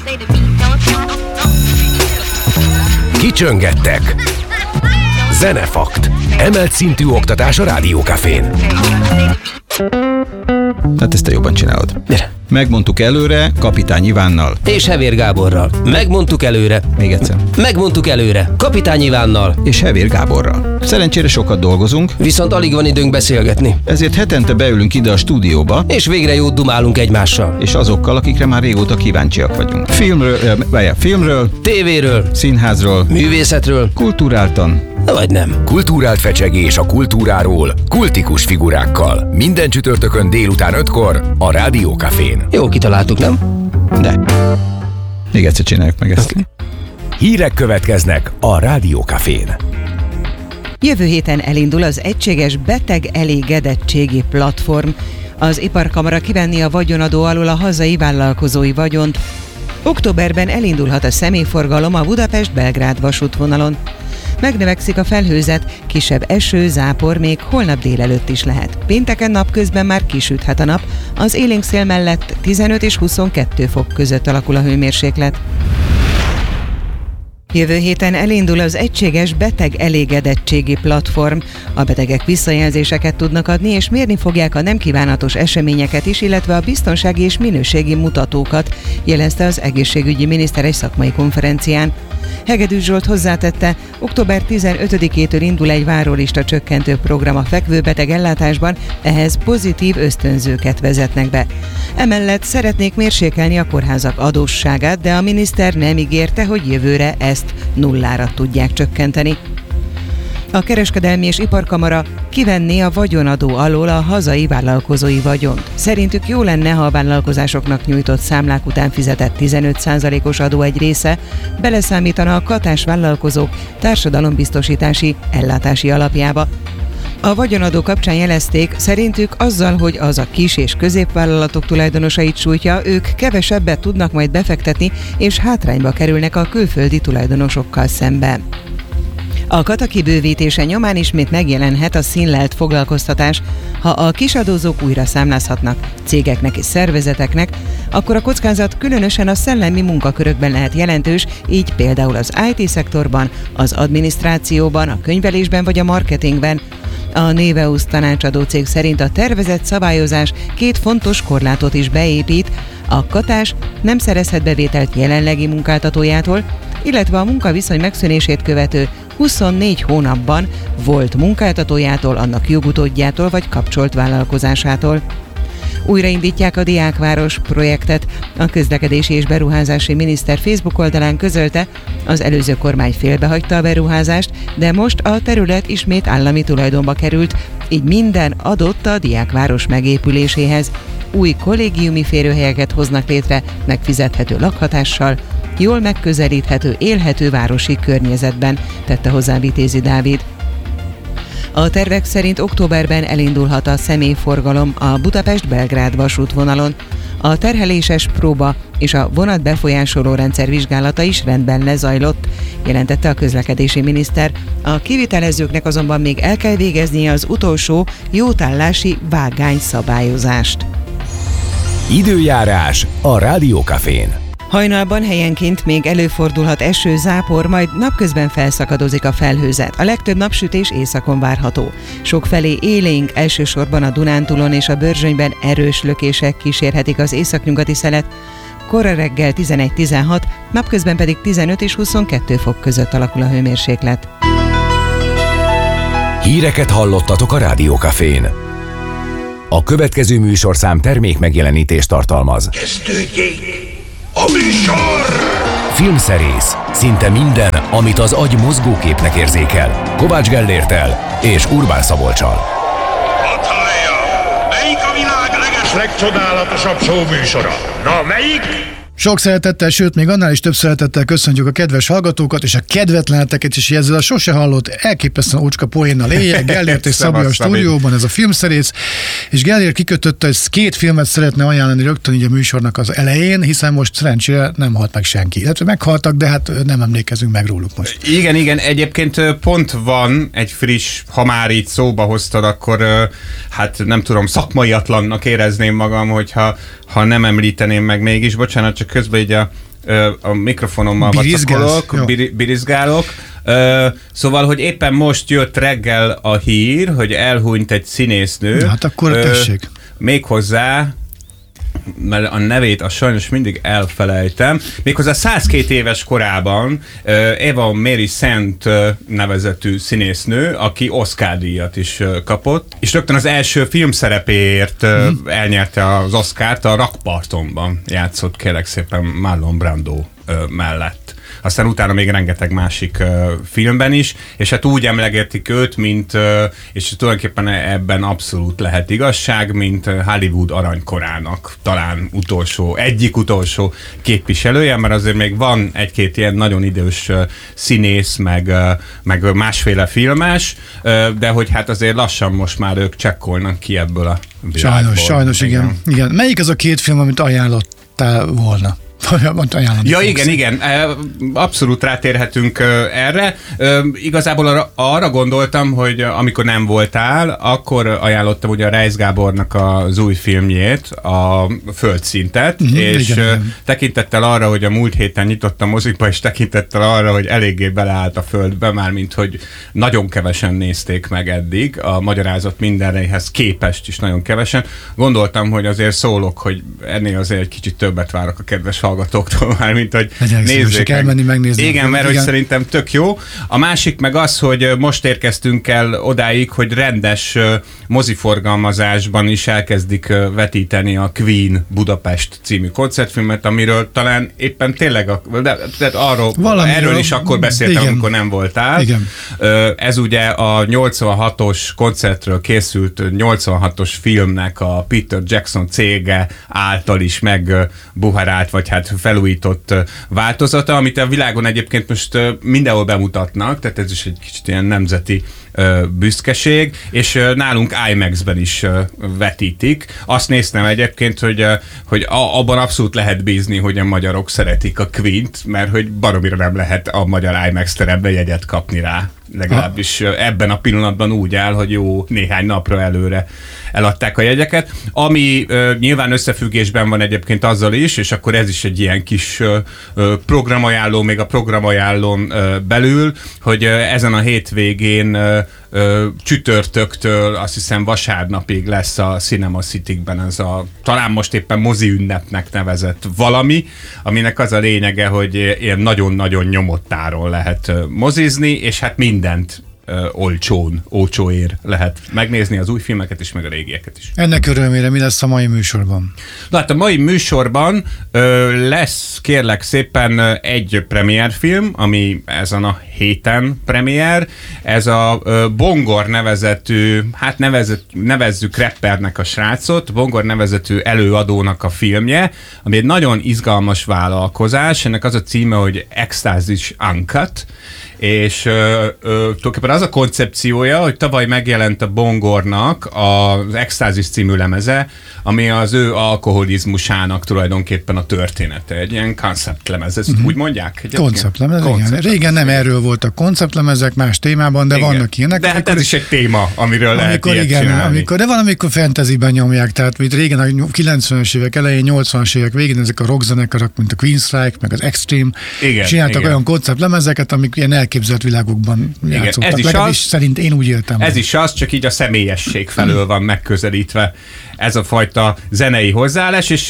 Kicsöngettek. Zenefakt. Emelt szintű oktatás a Rádiókafén. Hát ezt te jobban csinálod. Mire? Megmondtuk előre Kapitány Ivánnal. És Hevér Gáborral. Megmondtuk előre. Még egyszer. Megmondtuk előre. Kapitány Ivánnal. És Hevér Gáborral. Szerencsére sokat dolgozunk, Viszont alig van időnk beszélgetni. ezért hetente beülünk ide a stúdióba, És végre jót dumálunk egymással. és azokkal, akikre már régóta kíváncsiak vagyunk. Filmről, Tévéről, színházról, művészetről, kulturáltan. vagy nem. Kultúrált fecsegés a kultúráról, kultikus figurákkal. Minden csütörtökön délután 5-kor a Rádiókafén. Jó kitaláltuk, nem? De. Még egyszer csináljuk meg ezt. Okay. Hírek következnek a Rádiókafén. Jövő héten elindul az egységes beteg elégedettségi platform. Az Iparkamara kivenni a vagyonadó alól a hazai vállalkozói vagyont. Októberben elindulhat a személyforgalom a Budapest-Belgrád vasútvonalon. Megnövekszik a felhőzet, kisebb eső, zápor még holnap délelőtt is lehet. Pénteken napközben már kisüthet a nap, az élénk szél mellett 15 és 22 fok között alakul a hőmérséklet. Jövő héten elindul az egységes beteg elégedettségi platform. A betegek visszajelzéseket tudnak adni, és mérni fogják a nem kívánatos eseményeket is, illetve a biztonsági és minőségi mutatókat, jelezte az egészségügyi miniszter egy szakmai konferencián. Hegedűs Zsolt hozzátette, október 15-től indul egy várólista csökkentő program a fekvőbeteg ellátásban, ehhez pozitív ösztönzőket vezetnek be. Emellett szeretnék mérsékelni a kórházak adósságát, de a miniszter nem ígérte, hogy jövőre ezt nullára tudják csökkenteni. A Kereskedelmi és Iparkamara kivenné a vagyonadó alól a hazai vállalkozói vagyont. Szerintük jó lenne, ha a vállalkozásoknak nyújtott számlák után fizetett 15%-os adó egy része beleszámítana a katás vállalkozók társadalombiztosítási ellátási alapjába. A vagyonadó kapcsán jelezték, szerintük azzal, hogy az a kis és középvállalatok tulajdonosait sújtja, ők kevesebbet tudnak majd befektetni, és hátrányba kerülnek a külföldi tulajdonosokkal szemben. A kata kibővítése nyomán ismét megjelenhet a színlelt foglalkoztatás. Ha a kisadózók újra számlázhatnak cégeknek és szervezeteknek, akkor a kockázat különösen a szellemi munkakörökben lehet jelentős, így például az IT-szektorban, az adminisztrációban, a könyvelésben vagy a marketingben. A Néveus tanácsadó cég szerint a tervezett szabályozás két fontos korlátot is beépít, a katás nem szerezhet bevételt jelenlegi munkáltatójától, illetve a munkaviszony megszűnését követő 24 hónapban volt munkáltatójától, annak jogutódjától vagy kapcsolt vállalkozásától. Újraindítják a Diákváros projektet. A közlekedési és beruházási miniszter Facebook oldalán közölte, az előző kormány félbehagyta a beruházást, de most a terület ismét állami tulajdonba került, így minden adott a Diákváros megépüléséhez. Új kollégiumi férőhelyeket hoznak létre megfizethető lakhatással, jól megközelíthető, élhető városi környezetben, tette hozzá Vitézi Dávid. A tervek szerint októberben elindulhat a személyforgalom a Budapest-Belgrád vasútvonalon. A terheléses próba és a vonat befolyásoló rendszer vizsgálata is rendben lezajlott, jelentette a közlekedési miniszter. A kivitelezőknek azonban még el kell végeznie az utolsó jótállási vágányszabályozást. Időjárás a Rádiókafén. Hajnalban helyenként még előfordulhat eső, zápor, majd napközben felszakadozik a felhőzet. A legtöbb napsütés északon várható. Sokfelé élénk, elsősorban a Dunántúlon és a Börzsönyben erős lökések kísérhetik az északnyugati szelet. Kora reggel 11-16, napközben pedig 15 és 22 fok között alakul a hőmérséklet. Híreket hallottatok a Rádiókafén. A következő műsorszám termék megjelenítést tartalmaz. Kezdődjék a műsor! Filmszerész. Szinte minden, amit az agy mozgóképnek érzékel. Kovács Gellérttel és Urbán Szabolccsal. Hadd hallja! Melyik a világ legcsodálatosabb show műsora? Na, melyik? Sok szeretettel, sőt, még annál is több szeretettel köszöntjük a kedves hallgatókat, és a kedvetleneteket is, ezzel a sose hallott, elképesztően ócska poénnal éljek. Gellért és Szabi a stúdióban, ez a filmszerész, és Gellért kikötötte, hogy két filmet szeretne ajánlani rögtön így a műsornak az elején, hiszen most szerencsére nem halt meg senki. Illetve meghaltak, de hát nem emlékezünk meg róluk most. Igen, egyébként pont van egy friss, ha már így szóba hoztad, akkor hát nem tudom, szakmaiatlannak érezném magam, hogyha nem említeném meg mégis, bocsánat, csak közben így a mikrofonommal Birizgálsz? vacakolok, birizgálok. Szóval, hogy éppen most jött reggel a hír, hogy elhunyt egy színésznő. Hát akkor tessék. Méghozzá, mert a nevét sajnos mindig elfelejtem, méghozzá 102 éves korában Eva Mary Szent nevezetű színésznő, aki Oscar-díjat is kapott, és rögtön az első filmszerepéért elnyerte az Oscart, a Rakpartonban játszott, kérlek szépen, Marlon Brando mellett. Aztán utána még rengeteg másik filmben is, és hát úgy emlegetik őt, mint, és tulajdonképpen ebben abszolút lehet igazság, mint Hollywood aranykorának talán egyik utolsó képviselője, mert azért még van egy-két ilyen nagyon idős színész, meg másféle filmes, de hogy hát azért lassan most már ők csekkolnak ki ebből a világból. Sajnos, igen. Melyik az a két film, amit ajánlottál volna? Ja, igen, abszolút rátérhetünk erre. Igazából arra gondoltam, hogy amikor nem voltál, akkor ajánlottam ugye a Reisz Gábornak az új filmjét, a Földszintet, és igen. Tekintettel arra, hogy a múlt héten nyitott a moziba, és tekintettel arra, hogy eléggé beleállt a földbe, mármint hogy nagyon kevesen nézték meg eddig, a magyarázat mindenreihez képest is nagyon kevesen. Gondoltam, hogy azért szólok, hogy ennél azért egy kicsit többet várok a kedves hallgatóktól már, mint hogy nézzék meg. Megnézni. Igen, mert hogy szerintem tök jó. A másik meg az, hogy most érkeztünk el odáig, hogy rendes moziforgalmazásban is elkezdik vetíteni a Queen Budapest című koncertfilmet, amiről talán éppen tényleg erről is akkor beszéltem, igen. Amikor nem voltál. Igen. Ez ugye a 86-os koncertről készült 86-os filmnek a Peter Jackson cége által is megbuharált, vagy hát felújított változata, amit a világon egyébként most mindenhol bemutatnak, tehát ez is egy kicsit ilyen nemzeti büszkeség, és nálunk IMAX-ben is vetítik. Azt néztem egyébként, hogy abban abszolút lehet bízni, hogy a magyarok szeretik a Queen-t, mert hogy baromira nem lehet a magyar IMAX teremben jegyet kapni rá. Legalábbis ebben a pillanatban úgy áll, hogy jó néhány napra előre eladták a jegyeket, ami nyilván összefüggésben van egyébként azzal is, és akkor ez is egy ilyen kis programajánló, még a programajánlón belül, hogy ezen a hétvégén csütörtöktől azt hiszem vasárnapig lesz a Cinema City-ben ez a talán most éppen mozi ünnepnek nevezett valami, aminek az a lényege, hogy ilyen nagyon-nagyon nyomott áron lehet mozizni, és hát mindent olcsóért lehet megnézni, az új filmeket is, meg a régieket is. Ennek örömére mi lesz a mai műsorban? Na hát a mai műsorban lesz kérlek szépen egy premierfilm, ami ezen a héten premier. Ez a Bongor nevezetű, hát nevezzük rappernek a srácot, Bongor nevezetű előadónak a filmje, ami egy nagyon izgalmas vállalkozás. Ennek az a címe, hogy Ecstasy Uncut, és tulajdonképpen az a koncepciója, hogy tavaly megjelent a Bongornak az Ecstasy című lemeze, ami az ő alkoholizmusának tulajdonképpen a története. Egy ilyen konceptlemez, ezt úgy mondják? Konceptlemez, igen. Régen nem erről voltak konceptlemezek, más témában, de igen. Vannak ilyenek. De hát ez is egy téma, amiről lehet ilyet csinálni. De van, amikor fantasyben nyomják, tehát mint régen a 90-es évek elején, 80-as évek végén ezek a rockzenekarok, mint a Queensryche, meg az Extreme, csináltak olyan konceptlemezeket, amik ilyen elképzelt világokban játszottak. Legalábbis szerint én úgy éltem. Ez is az, csak így a személyesség felől van megközelítve ez a fajta zenei hozzáállás, és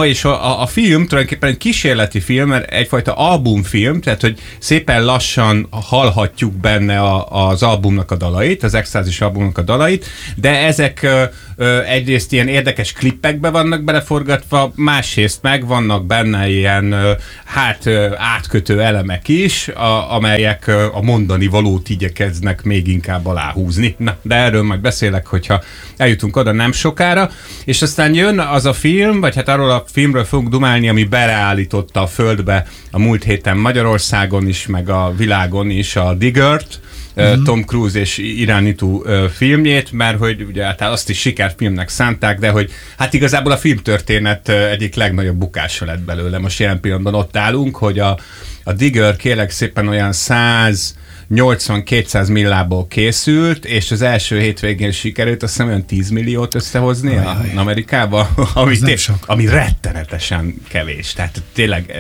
a film tulajdonképpen egy kísérleti film, mert egyfajta albumfilm, tehát hogy szépen lassan hallhatjuk benne az albumnak a dalait, az Ecstasy albumnak a dalait, de ezek egyrészt ilyen érdekes klippekbe vannak beleforgatva, másrészt meg vannak benne ilyen átkötő elemek is, amelyek a mondani valót igyekeznek még inkább aláhúzni. Na, de erről majd beszélek, hogyha eljutunk oda nem sokára, és aztán jön az a film, vagy hát arról a filmről fogunk dumálni, ami beleállította a földbe a múlt héten Magyarországon is, meg a világon is a Diggert, Tom Cruise és Irányító filmjét, mert hogy ugye hát azt is sikerfilmnek szánták, de hogy hát igazából a filmtörténet egyik legnagyobb bukása lett belőle. Most jelen pillanatban ott állunk, hogy a Digger kérlek szépen olyan 180-200 millából készült, és az első hétvégén sikerült azt hiszem olyan 10 milliót összehozni Amerikába, ami rettenetesen kevés. Tehát tényleg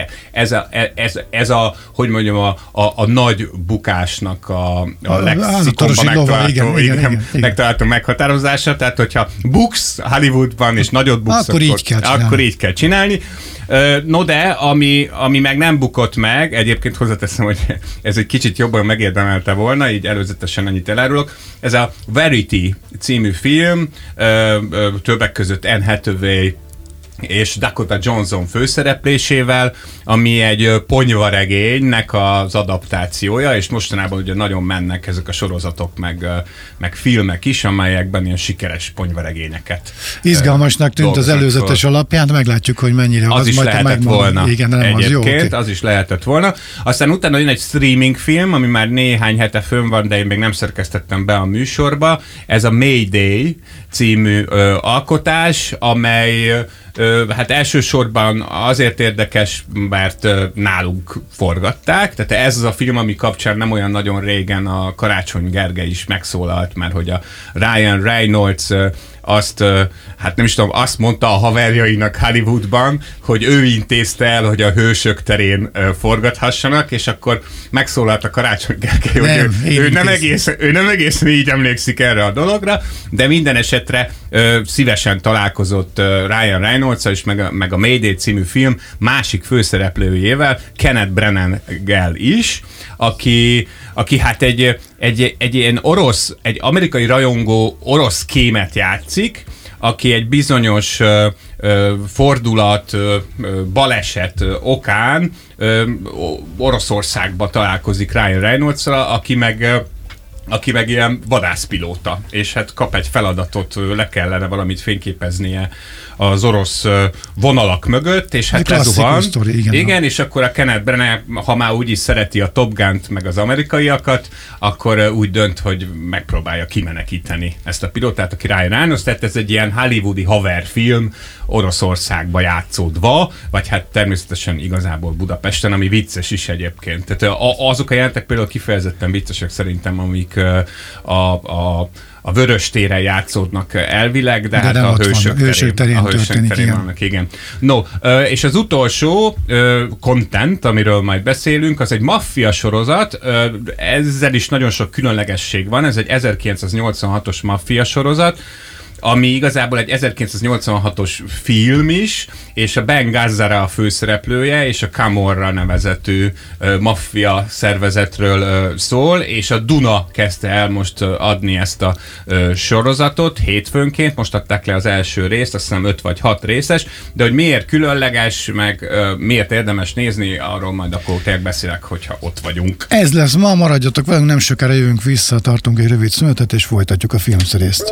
ez a hogy mondjam, a nagy bukásnak a lexikonban megtalálható meghatározása, tehát hogyha buksz Hollywoodban és nagyot buksz, akkor így kell csinálni. No de, ami meg nem bukott meg, egyébként hozzáteszem, hogy ez egy kicsit jobban megérdemelte volna, így előzetesen ennyit elárulok. Ez a Verity című film, többek között Anne Hathaway és Dakota Johnson főszereplésével, ami egy ponyvaregénynek az adaptációja, és mostanában ugye nagyon mennek ezek a sorozatok, meg filmek is, amelyekben ilyen sikeres ponyvaregényeket izgalmasnak tűnt az előzetes alapján, meglátjuk, hogy mennyire az is lehetett volna. Igen, nem egyébként, az jó, okay. Az is lehetett volna. Aztán utána jön egy streaming film, ami már néhány hete fönn van, de én még nem szerkesztettem be a műsorba. Ez a Mayday című alkotás, amely hát elsősorban azért érdekes, mert nálunk forgatták, tehát ez az a film, ami kapcsán nem olyan nagyon régen a Karácsony Gergely is megszólalt, mert hogy a Ryan Reynolds azt, hát nem is tudom, azt mondta a haverjainak Hollywoodban, hogy ő intézte el, hogy a Hősök terén forgathassanak, és akkor megszólalt a Karácsony Gergely, hogy ő nem egészen így emlékszik erre a dologra, de minden esetre szívesen találkozott Ryan Reynolds-al és meg a Mayday című film másik főszereplőjével, Kenneth Branagh-gel is, aki hát egy ilyen egy amerikai rajongó orosz kémet játszik, aki egy bizonyos fordulat, baleset okán Oroszországba találkozik Ryan Reynolds-ra, aki meg ilyen vadászpilóta, és hát kap egy feladatot, le kellene valamit fényképeznie az orosz vonalak mögött, és hát lezuhan. Igen, és akkor a Kenneth Branagh, ha már úgyis szereti a Top Gun-t meg az amerikaiakat, akkor úgy dönt, hogy megpróbálja kimenekíteni ezt a pilótát, aki Ryan Reynolds, tehát ez egy ilyen hollywoodi haverfilm, Oroszországba játszódva, vagy hát természetesen igazából Budapesten, ami vicces is egyébként. Tehát azok a jelentek például kifejezetten viccesek szerintem, amik a Vörös téren játszódnak elvileg, de hát a Hősök terén vannak, igen. No, és az utolsó content, amiről majd beszélünk, az egy maffia sorozat, ezzel is nagyon sok különlegesség van, ez egy 1986-os maffia sorozat, ami igazából egy 1986-os film is, és a Ben Gazzara a főszereplője, és a Camorra nevezetű maffia szervezetről szól, és a Duna kezdte el most adni ezt a sorozatot hétfőnként, most adták le az első részt, azt hiszem 5 vagy 6 részes, de hogy miért különleges, meg miért érdemes nézni, arról majd akkor tényleg beszélek, hogyha ott vagyunk. Ez lesz ma, maradjatok velünk, nem sokára jövünk vissza, tartunk egy rövid szünetet, és folytatjuk a filmszerészt.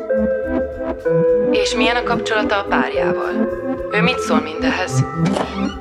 És milyen a kapcsolata a párjával? Ő mit szól mindehez?